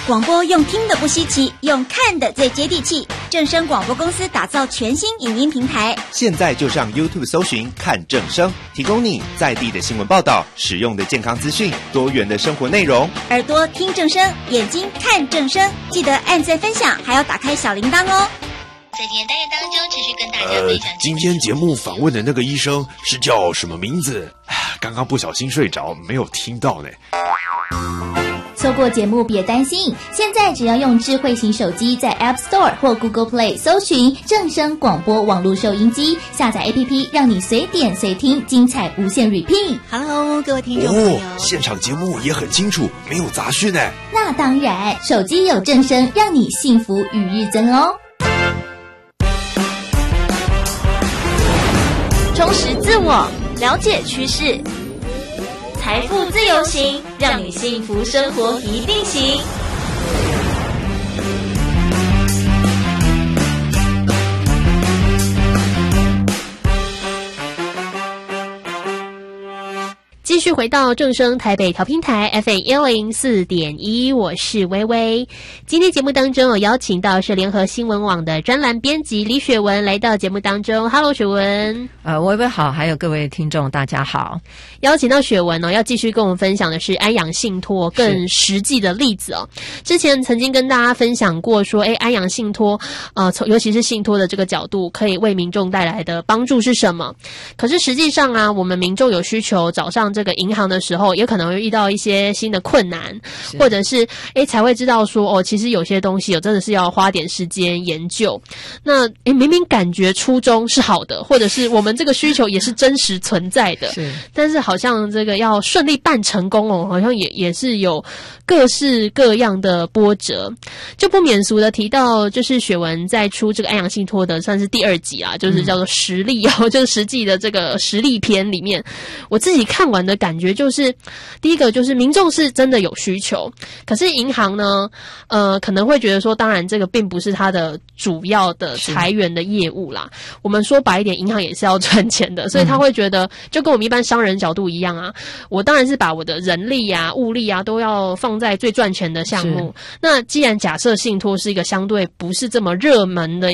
广播用听的不稀奇，用看的最接地气。正声广播公司打造全新影音平台， 现在就上 YouTube 搜寻看正声，提供你在地的新闻报道、实用的健康资讯、多元的生活内容。 耳朵听正声，眼睛看正声，记得按赞分享，还要打开小铃铛哦。 在今天单元当中，持续跟大家分享。 今天节目访问的那个医生是叫什么名字？刚刚不小心睡着，没有听到呢。 错过节目别担心，现在只要用智慧型手机在 App Store 或 Google Play 搜寻正声广播网络收音机，下载 APP， 让你随点随听，精彩无限 repeat。 Hello， 各位听众朋友， 现场节目也很清楚，没有杂讯呢。 那当然，手机有正声，让你幸福与日增哦。 充实自我，了解趋势，财富自由行，让你幸福生活一定行。 继续回到正声台北调频台 FM104.1， 我是薇薇。今天节目当中有邀请到是联合新闻网的专栏编辑李雪文来到节目当中。Hello， 雪文。 薇薇好，还有各位听众大家好。 邀请到雪文要继续跟我们分享的是安养信托更实际的例子哦。之前曾经跟大家分享过说，安养信托尤其是信托的这个角度，可以为民众带来的帮助是什么？可是实际上啊，我们民众有需求找上这个银行的时候，也可能会遇到一些新的困难，或者是才会知道说其实有些东西真的是要花点时间研究。那明明感觉初衷是好的，或者是我们这个需求也是真实存在的，但是好像这个要顺利办成功好像也是有各式各样的波折。就不免俗的提到，就是雪文在出这个安养信托的算是第2集啊，就是叫做实例就是实际的这个实例篇里面，我自己看完的感觉就是，第一个就是民众是真的有需求，可是银行呢可能会觉得说，当然这个并不是它的主要的财源的业务啦。我们说白一点，银行也是要赚钱的，所以他会觉得就跟我们一般商人角度一样啊，我当然是把我的人力啊、物力啊都要放在最赚钱的项目。那既然假设信托是一个相对不是这么热门的